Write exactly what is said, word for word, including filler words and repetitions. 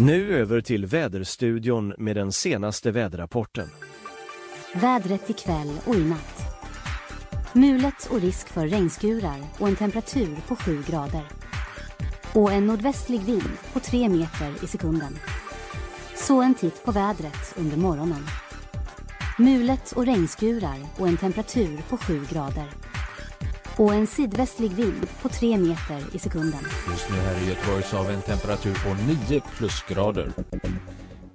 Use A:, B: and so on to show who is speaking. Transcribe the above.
A: Nu över till väderstudion med den senaste väderrapporten.
B: Vädret ikväll och i natt. Mulet och risk för regnskurar och en temperatur på sju grader. Och en nordvästlig vind på tre meter i sekunden. Så en titt på vädret under morgonen. Mulet och regnskurar och en temperatur på sju grader. Och en sydvästlig vind på tre meter i sekunden.
C: Just nu här i Göteborg så har vi en temperatur på nio plusgrader.